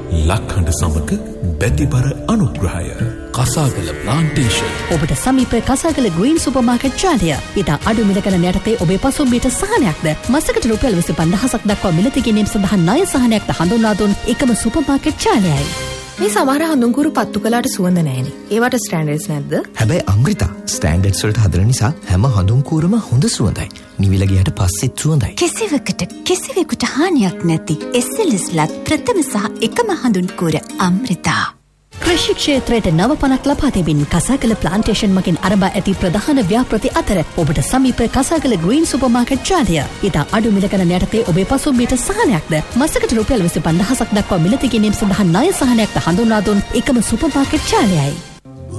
ලක්හඬ සමග බැතිබර අනුග්‍රහය. කසාගල ප්ලාන්ටේෂන්. ඔබට සමීප කසාගල ග්‍රීන් සුපර්මාකට් ජාලය. ඉතා අඩු මිලකන යටතේ ඔබේ පසුම්බියට සහනයක්ද මසකට රුපියල් 25,000ක් දක්වා මිලති ගැනීම සඳහා ණය සහනයක්ද හඳුන්වා දුන් එකම සුපර්මාකට් ජාලයයි. මේ සමහර හඳුන්කුරු පත්තු කළාට සුවඳ නැහැනේ. ඒවට ස්ටෑන්ඩඩ්ස් නැද්ද? හැබැයි අමෘතා ස්ටෑන්ඩඩ්ස් වලට හදන නිසා හැම හඳුන්කුරම හොඳ සුවඳයි. නිවිල ගියට පස්සෙත් සුවඳයි. කිසිවෙකුට හානියක් නැති SLSලත් ප්‍රථම සහ එකම හඳුන්කුර අමෘතා. කෘෂි ක්ෂේත්‍රයට නව පනක් ලබා දෙමින් කසාගල ප්ලාන්ටේෂන් මගින් අරඹා ඇති ප්‍රධාන ව්‍යාපෘති අතර ඔබට සමීප කසාගල ග්‍රීන් සුපර්මාකට් ජාලය. ඉතා අඩු මිලකන යටතේ ඔබේ පසුම්බියට සහනයක්ද මසකට රුපියල් 25,000ක් දක්වා මිලති ගැනීම සඳහා ණය සහනයක්ද හඳුන්වා දුන් එකම සුපර්මාකට් ජාලයයි.